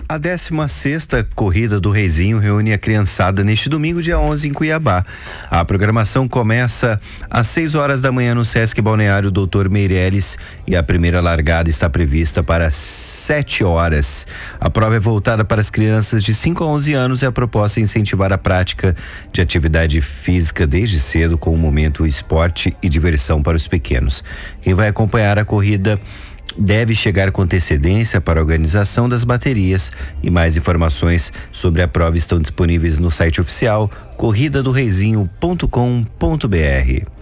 A 16ª Corrida do Reizinho reúne a criançada neste domingo, dia 11, em Cuiabá. A programação começa às 6 horas da manhã no Sesc Balneário Doutor Meireles e a primeira largada está prevista para 7 horas. A prova é voltada para as crianças de 5 a 11 anos e a proposta é incentivar a prática de atividade física desde cedo, com um momento esporte e diversão para os pequenos. Quem vai acompanhar a corrida deve chegar com antecedência para a organização das baterias, e mais informações sobre a prova estão disponíveis no site oficial corridadoreizinho.com.br.